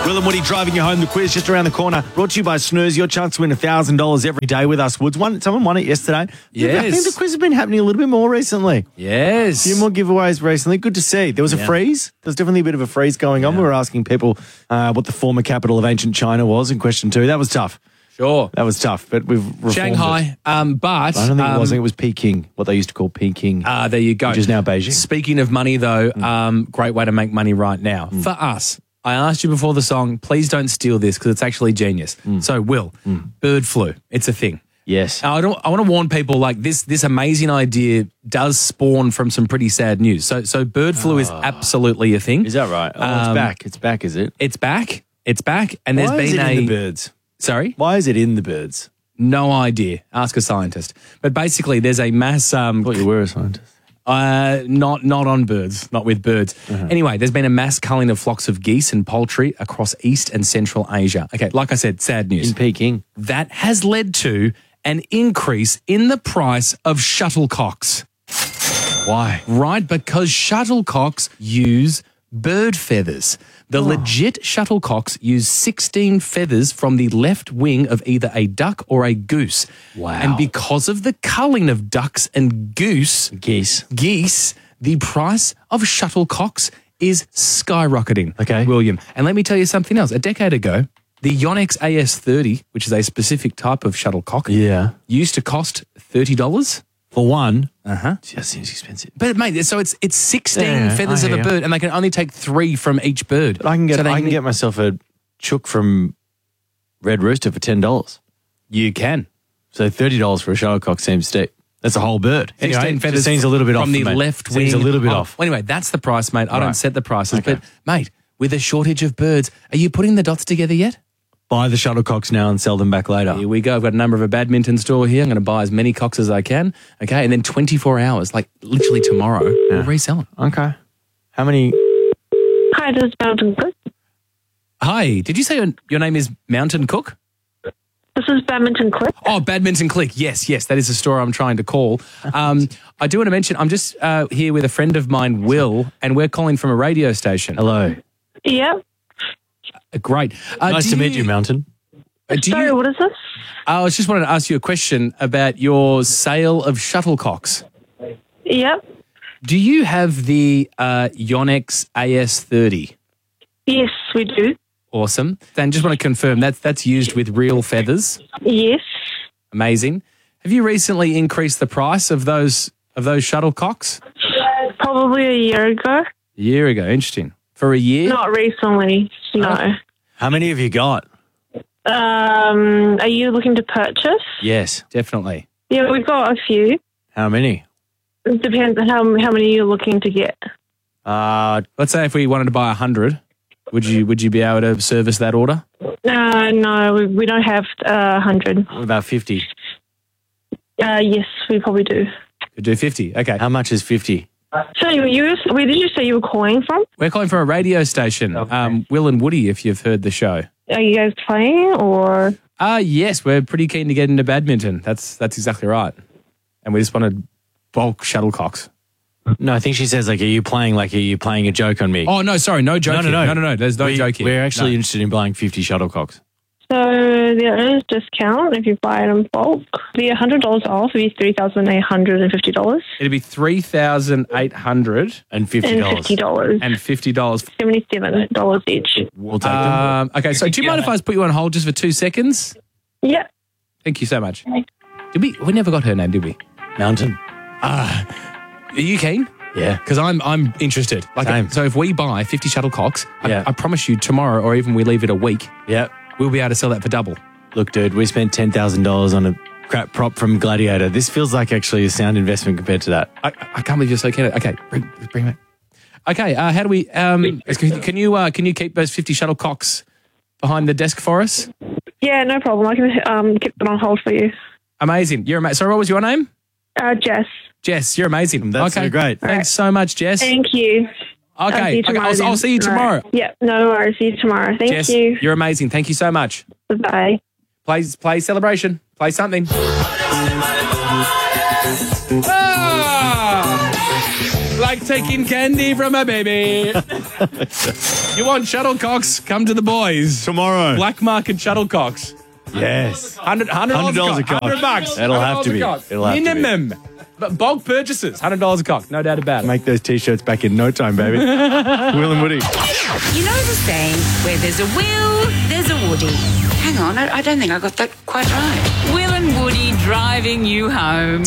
Will and Woody driving you home. The quiz just around the corner. Brought to you by Snooze. Your chance to win $1,000 every day with us, Woods. Someone won it yesterday. Yes. I think the quiz has been happening a little bit more recently. Yes. A few more giveaways recently. Good to see. There was a freeze. There's definitely a bit of a freeze going on. We were asking people what the former capital of ancient China was in question 2. That was tough. Sure. That was tough, but we've reformed Shanghai, it. but... I don't think it was. I think it was Peking, what they used to call Peking. There you go. Which is now Beijing. Speaking of money, though, great way to make money right now. For us, I asked you before the song, please don't steal this because it's actually genius. So, Will, bird flu, it's a thing. Yes. I want to warn people, like, this amazing idea does spawn from some pretty sad news. So bird flu is absolutely a thing. Is that right? Oh, it's back. It's back, is it? It's back. It's back. And Why there's is been it in the birds? Sorry? Why is it in the birds? No idea. Ask a scientist. But basically, there's a mass... I thought you were a scientist. Not on birds, not with birds. Anyway, there's been a mass culling of flocks of geese and poultry across East and Central Asia. Okay, like I said, sad news. In Peking. That has led to an increase in the price of shuttlecocks. Why? Right, because shuttlecocks use bird feathers. The legit shuttlecocks use 16 feathers from the left wing of either a duck or a goose. Wow. And because of the culling of ducks and geese, the price of shuttlecocks is skyrocketing. Okay. William. And let me tell you something else. A decade ago, the Yonex AS30, which is a specific type of shuttlecock, used to cost $30. For one? Gee, that seems expensive. But, mate, so it's 16 feathers of a bird, and they can only take 3 from each bird. But I can get myself a chook from Red Rooster for $10. You can. So $30 for a shuttlecock seems steep. That's a whole bird. 16 feathers seems a little bit off from the for me. left wing. Seems a little bit off. Well, anyway, that's the price, mate. I don't set the prices. Okay. But, mate, with a shortage of birds, are you putting the dots together yet? Buy the shuttlecocks now and sell them back later. Here we go. I've got a number of a badminton store here. I'm going to buy as many cocks as I can. Okay. And then 24 hours, like literally tomorrow, we'll resell them. Okay. How many? Hi, this is Mountain Cook. Hi. Did you say your name is Mountain Cook? This is Badminton Click. Oh, Badminton Click. Yes. That is the store I'm trying to call. I do want to mention, I'm just here with a friend of mine, Will, and we're calling from a radio station. Hello. Yep. Great. Nice to meet you, Mountain. Sorry, what is this? I was just wanted to ask you a question about your sale of shuttlecocks. Yep. Do you have the Yonex AS30? Yes, we do. Awesome. Then just want to confirm that's used with real feathers. Yes. Amazing. Have you recently increased the price of those shuttlecocks? Probably a year ago. A year ago. Interesting. For a year? Not recently, no. How many have you got? Are you looking to purchase? Yes. Definitely. Yeah, we've got a few. How many? It depends on how many you're looking to get. Let's say if we wanted to buy 100, would you be able to service that order? No, we don't have 100. What about 50? Yes, we probably do. Could do 50. Okay. How much is 50? So where did you say you were calling from? We're calling from a radio station, Will and Woody, if you've heard the show. Are you guys playing or? Yes, we're pretty keen to get into badminton. That's exactly right. And we just wanted bulk shuttlecocks. No, I think she says, are you playing a joke on me? Oh, no, sorry, no joke here. No, there's no joke here. We're actually interested in buying 50 shuttlecocks. So there is discount if you buy it in bulk. It'd be $100 off. It'd be $3,850. It'd be $3,850 and $50. And $50. $77 each. We'll take them. Okay, so do you mind if I just put you on hold just for 2 seconds? Yeah. Thank you so much. Did we never got her name, did we? Mountain. Are you keen? Yeah. Because I'm interested. Same. So if we buy 50 shuttlecocks, Yeah. I promise you tomorrow, or even we leave it a week, Yep. we'll be able to sell that for double. Look, dude, we spent $10,000 on a crap prop from Gladiator. This feels like actually a sound investment compared to that. I can't believe you're so keen. Okay, bring it. Okay, how do we? Can you keep those 50 shuttlecocks behind the desk for us? Yeah, no problem. I can keep them on hold for you. Amazing. You're amazing. Sorry, what was your name? Jess. Jess, you're amazing. That's so great. Thanks so much, Jess. Thank you. Okay, I'll see you tomorrow. Yeah, no worries. See you tomorrow. Thank Jess, you. You're amazing. Thank you so much. Bye. Play celebration. Play something. like taking candy from a baby. You want shuttlecocks? Come to the boys. Tomorrow. Black market shuttlecocks. Yes. $100 $100 a cock. $100. It'll have to be. It'll have to be. Minimum. But bulk purchases, $100 a cock, no doubt about it. Make those T-shirts back in no time, baby. Will and Woody. You know the saying, where there's a Will, there's a Woody. Hang on, I don't think I got that quite right. Will and Woody driving you home.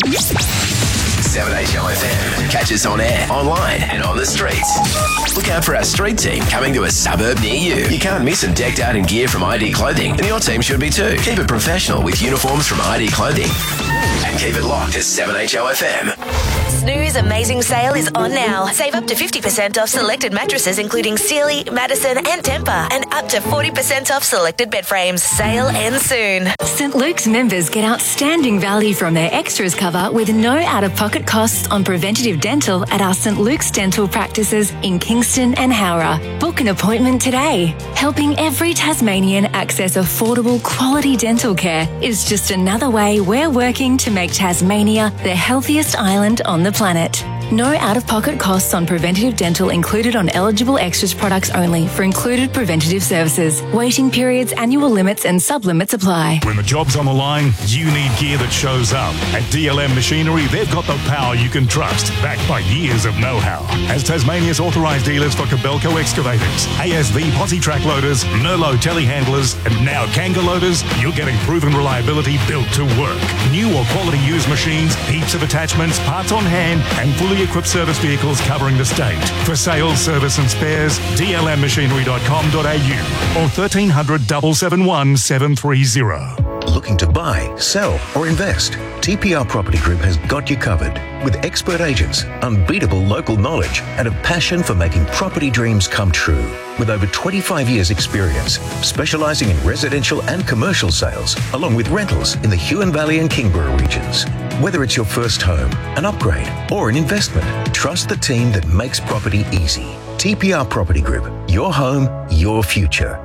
7HLFM. Catch us on air, online, and on the streets. Look out for our street team coming to a suburb near you. You can't miss them decked out in gear from ID Clothing, and your team should be too. Keep it professional with uniforms from ID Clothing. And keep it locked to 7HLFM. Snooze Amazing Sale is on now. Save up to 50% off selected mattresses including Sealy, Madison and Tempur, and up to 40% off selected bed frames. Sale ends soon. St. Luke's members get outstanding value from their extras cover with no out-of-pocket costs on preventative dental at our St. Luke's dental practices in Kingston and Howrah. Book an appointment today. Helping every Tasmanian access affordable quality dental care is just another way we're working to make Tasmania the healthiest island on the planet. No out-of-pocket costs on preventative dental included on eligible extras products only for included preventative services. Waiting periods, annual limits and sub-limits apply. When the job's on the line, you need gear that shows up. At DLM Machinery, they've got the power you can trust, backed by years of know-how. As Tasmania's authorised dealers for Kobelco excavators, ASV posi track loaders, Nerlo telehandlers, and now Kanga loaders, you're getting proven reliability built to work. New or quality used machines, heaps of attachments, parts on hand, and fully equipped service vehicles covering the state. For sales, service and spares, dlmmachinery.com.au or 1300 771 730. Looking to buy, sell or invest? TPR Property Group has got you covered. With expert agents, unbeatable local knowledge and a passion for making property dreams come true. With over 25 years experience, specialising in residential and commercial sales, along with rentals in the Huon Valley and Kingborough regions. Whether it's your first home, an upgrade or an investment, trust the team that makes property easy. TPR Property Group, your home, your future.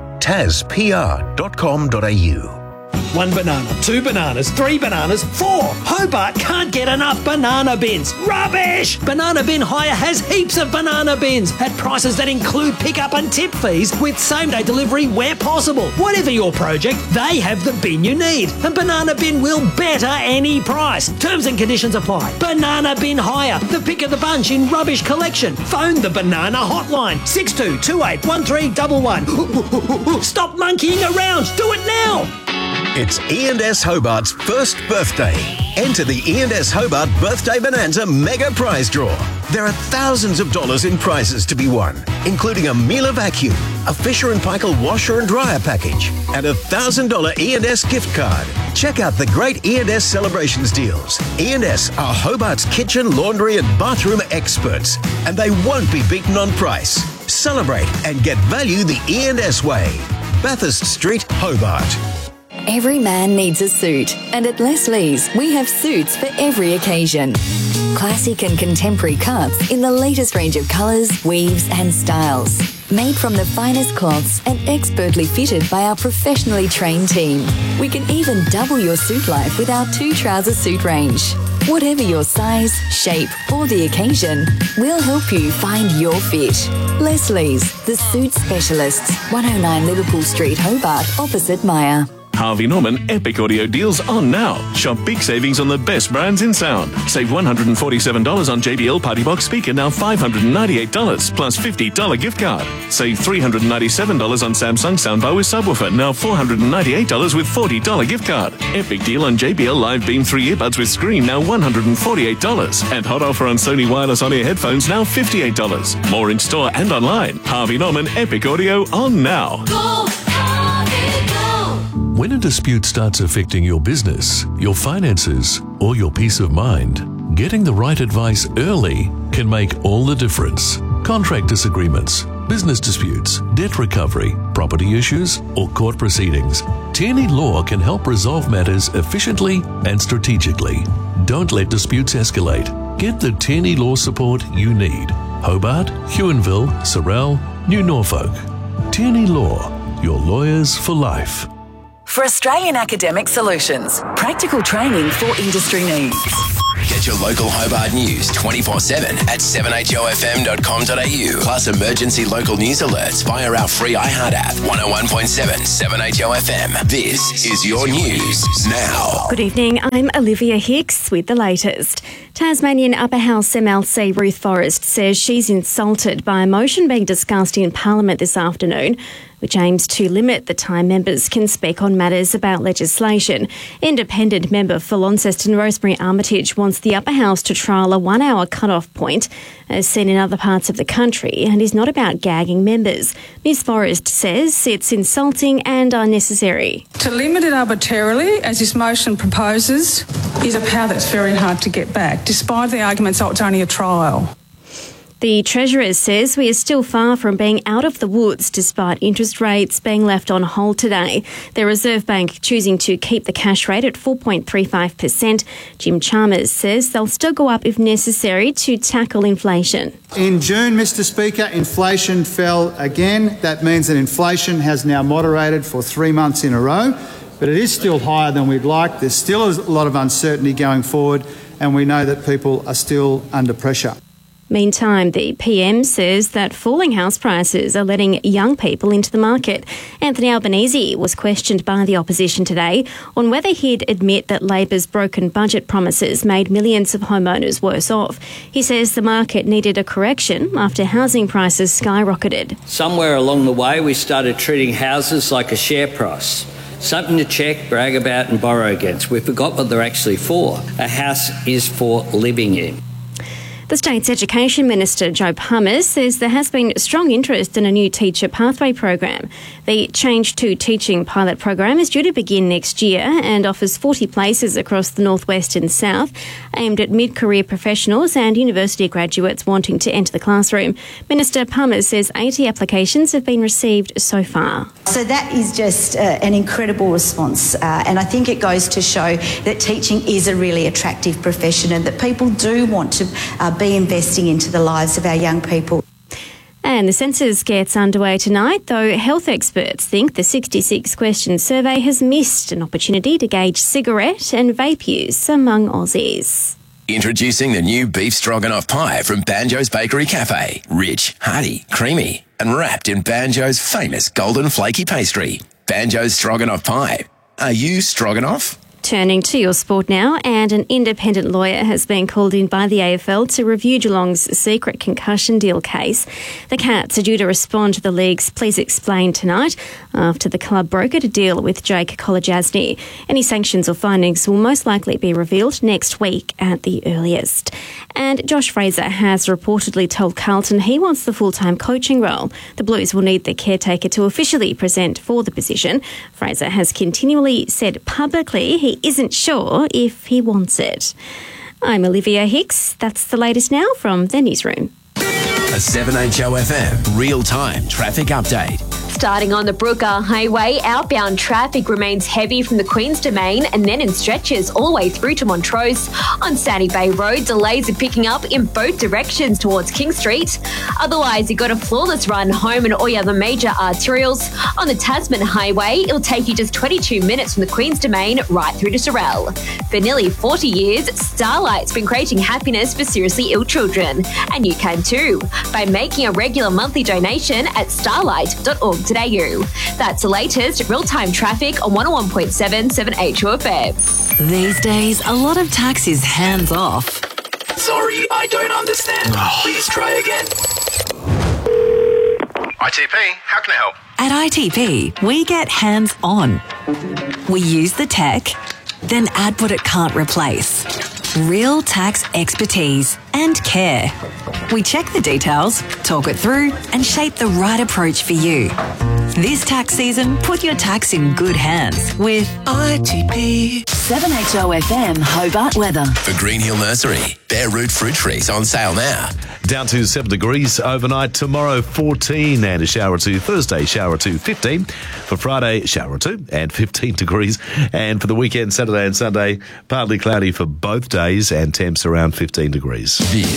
tazpr.com.au. 1 banana, 2 bananas, 3 bananas, 4. Hobart can't get enough banana bins. Rubbish! Banana Bin Hire has heaps of banana bins at prices that include pickup and tip fees with same-day delivery where possible. Whatever your project, they have the bin you need. And Banana Bin will better any price. Terms and conditions apply. Banana Bin Hire, the pick of the bunch in rubbish collection. Phone the Banana Hotline, 62281311. Stop monkeying around. Do it now. It's E&S Hobart's first birthday. Enter the E&S Hobart Birthday Bonanza Mega Prize Draw. There are thousands of dollars in prizes to be won, including a Miele vacuum, a Fisher & Paykel washer and dryer package, and a $1,000 E&S gift card. Check out the great E&S celebrations deals. E&S are Hobart's kitchen, laundry and bathroom experts, and they won't be beaten on price. Celebrate and get value the E&S way. Bathurst Street, Hobart. Every man needs a suit, and at Leslie's, we have suits for every occasion. Classic and contemporary cuts in the latest range of colours, weaves and styles. Made from the finest cloths and expertly fitted by our professionally trained team. We can even double your suit life with our 2-trouser suit range. Whatever your size, shape or the occasion, we'll help you find your fit. Leslie's, the suit specialists, 109 Liverpool Street, Hobart, opposite Myer. Harvey Norman Epic Audio deals on now. Shop big savings on the best brands in sound. Save $147 on JBL Party Box speaker, now $598 plus $50 gift card. Save $397 on Samsung soundbar with subwoofer, now $498 with $40 gift card. Epic deal on JBL Live Beam 3 earbuds with screen, now $148. And hot offer on Sony wireless on-ear headphones, now $58. More in store and online. Harvey Norman Epic Audio on now. When a dispute starts affecting your business, your finances, or your peace of mind, getting the right advice early can make all the difference. Contract disagreements, business disputes, debt recovery, property issues, or court proceedings. Tierney Law can help resolve matters efficiently and strategically. Don't let disputes escalate. Get the Tierney Law support you need. Hobart, Huonville, Sorell, New Norfolk. Tierney Law, your lawyers for life. For Australian Academic Solutions, practical training for industry needs. Get your local Hobart news 24/7 at 7HOFM.com.au. Plus emergency local news alerts via our free iHeart app. 101.7 7HOFM. This is your news now. Good evening, I'm Olivia Hicks with the latest. Tasmanian Upper House MLC Ruth Forrest says she's insulted by a motion being discussed in Parliament this afternoon, which aims to limit the time members can speak on matters about legislation. Independent member for Launceston, Rosemary Armitage, wants the Upper House to trial a 1 hour cut-off point, as seen in other parts of the country, and is not about gagging members. Ms Forrest says it's insulting and unnecessary. To limit it arbitrarily, as this motion proposes, is a power that's very hard to get back, despite the arguments that it's only a trial. The Treasurer says we are still far from being out of the woods despite interest rates being left on hold today. The Reserve Bank choosing to keep the cash rate at 4.35%. Jim Chalmers says they'll still go up if necessary to tackle inflation. In June, Mr Speaker, inflation fell again. That means that inflation has now moderated for 3 months in a row, but it is still higher than we'd like. There's still a lot of uncertainty going forward, and we know that people are still under pressure. Meantime, the PM says that falling house prices are letting young people into the market. Anthony Albanese was questioned by the opposition today on whether he'd admit that Labor's broken budget promises made millions of homeowners worse off. He says the market needed a correction after housing prices skyrocketed. Somewhere along the way, we started treating houses like a share price. Something to check, brag about and borrow against. We forgot what they're actually for. A house is for living in. The state's Education Minister, Joe Pummers, says there has been strong interest in a new teacher pathway program. The Change to Teaching pilot program is due to begin next year and offers 40 places across the northwest and south, aimed at mid-career professionals and university graduates wanting to enter the classroom. Minister Pummers says 80 applications have been received so far. So that is just an incredible response, and I think it goes to show that teaching is a really attractive profession and that people do want to be investing into the lives of our young people. And the census gets underway tonight, though health experts think the 66-question survey has missed an opportunity to gauge cigarette and vape use among Aussies. Introducing the new beef stroganoff pie from Banjo's Bakery Cafe. Rich, hearty, creamy, and wrapped in Banjo's famous golden flaky pastry. Banjo's stroganoff pie. Are you stroganoff? Turning to your sport now, and an independent lawyer has been called in by the AFL to review Geelong's secret concussion deal case. The Cats are due to respond to the league's Please Explain tonight after the club brokered a deal with Jake Kolodjasny. Any sanctions or findings will most likely be revealed next week at the earliest. And Josh Fraser has reportedly told Carlton he wants the full-time coaching role. The Blues will need the caretaker to officially present for the position. Fraser has continually said publicly he isn't sure if he wants it. I'm Olivia Hicks. That's the latest now from the newsroom. A 7HOFM real-time traffic update. Starting on the Brooker Highway, outbound traffic remains heavy from the Queen's Domain and then in stretches all the way through to Montrose. On Sandy Bay Road, delays are picking up in both directions towards King Street. Otherwise, you've got a flawless run home and all your other major arterials. On the Tasman Highway, it'll take you just 22 minutes from the Queen's Domain right through to Sorell. For nearly 40 years, Starlight's been creating happiness for seriously ill children. And you can too, by making a regular monthly donation at starlight.org.au. That's the latest real-time traffic on 101.7 7HOFM. These days, a lot of tax is hands-off. Sorry, I don't understand. Please try again. ITP, how can I help? At ITP, we get hands-on. We use the tech, then add what it can't replace. Real tax expertise and care. We check the details, talk it through, and shape the right approach for you. This tax season, put your tax in good hands with ITP. 7HOFM Hobart weather. For Green Hill Nursery, bare root fruit trees on sale now. Down to 7 degrees overnight. Tomorrow, 14 and a shower or two. Thursday, shower or two, 15. For Friday, shower or two and 15 degrees. And for the weekend, Saturday and Sunday, partly cloudy for both days and temps around 15 degrees. This